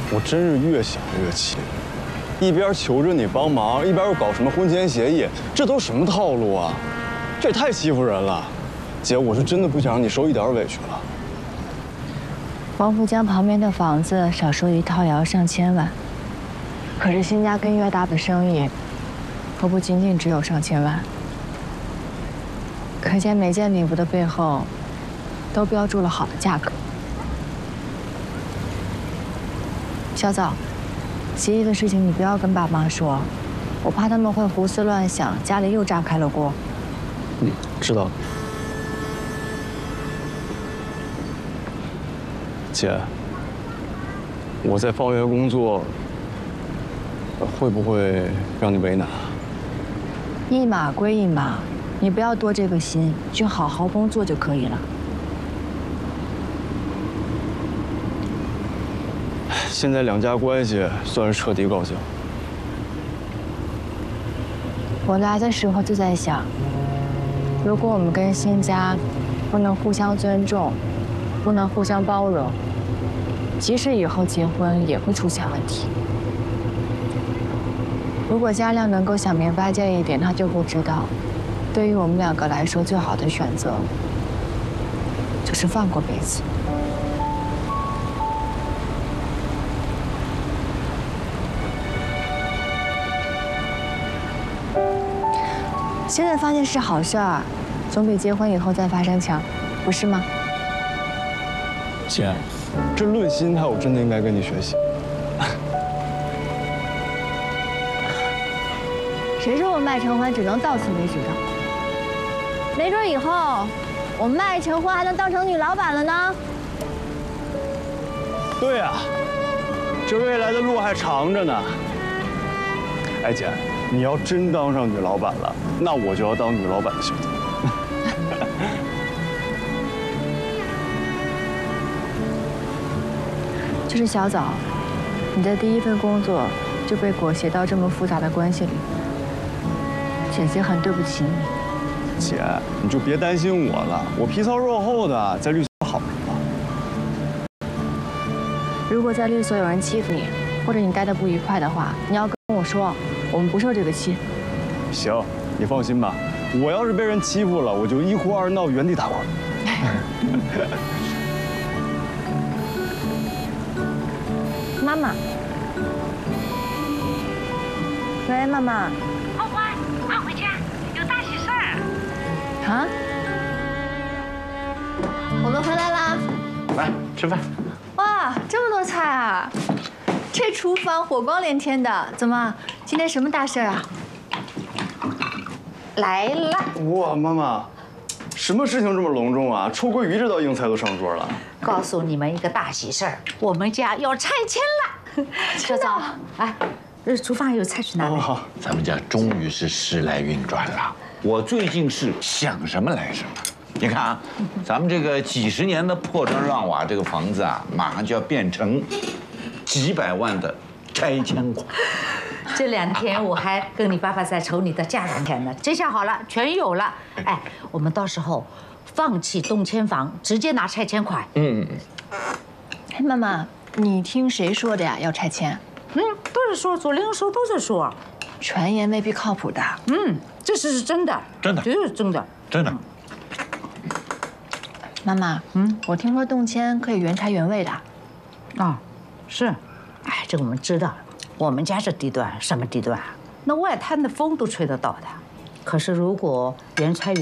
我真是越想越气，一边求着你帮忙，一边又搞什么婚前协议，这都什么套路啊？这也太欺负人了。姐，我是真的不想让你受一点委屈了。 王府江旁边的房子少说一套也要上千万，可是新家跟越大的生意，可不仅仅只有上千万。可见每件礼服的背后，都标注了好的价格。小枣，协议的事情你不要跟爸妈说，我怕他们会胡思乱想，家里又炸开了锅。 嗯，知道了。姐，我在方圆工作，会不会让你为难？ 一码归一码，你不要多这个心，就好好工作就可以了。 现在两家关系算是彻底搞僵。 我来的时候就在想，如果我们跟新家不能互相尊重，不能互相包容，即使以后结婚也会出现问题。如果嘉亮能够想明白这一点，他就会知道，对于我们两个来说，最好的选择就是放过彼此。现在发现是好事儿，总比结婚以后再发生强，不是吗？ 姐，这论心态，我真的应该跟你学习。 谁说我卖成婚只能到此为止的？没准以后我卖成婚还能当成女老板了呢。 对呀，这未来的路还长着呢。哎，姐，你要真当上女老板了，那我就要当女老板的小子。 就是小枣，你的第一份工作就被裹挟到这么复杂的关系里，姐姐很对不起你。 姐，你就别担心我了，我皮糙肉厚的，在律所好着呢。 如果在律所有人欺负你，或者你待得不愉快的话，你要跟我说，我们不受这个气。 行，你放心吧，我要是被人欺负了，我就一哭二闹，原地打滚。 妈妈，喂，妈妈。 花花，快回家，有大喜事儿。 啊？我们回来啦！ 来吃饭。 哇，这么多菜啊！这厨房火光连天的，怎么今天什么大事啊？ 来了。 哇，妈妈，什么事情这么隆重啊？臭鳜鱼这道硬菜都上桌了。 告诉你们一个大喜事儿，我们家要拆迁了。 小枣， 哎，厨房还有菜去拿来。 好， 咱们家终于是时来运转了。我最近是想什么来什么。你看啊，咱们这个几十年的破砖烂瓦这个房子啊，马上就要变成几百万的拆迁款。 这2天我还跟你爸爸在筹你的嫁妆钱呢，这下好了，全有了。哎，我们到时候放弃动迁房，直接拿拆迁款。 哎，妈妈，你听谁说的呀？要拆迁？ 都是说，左邻右舍都在说。 传言未必靠谱的。 这是真的， 真的绝对是真的。 真的。 妈妈，我听说动迁可以原拆原位的。 啊，是。哎，这个我们知道。我们家这地段什么地段啊？那外滩的风都吹得到的。可是如果原拆原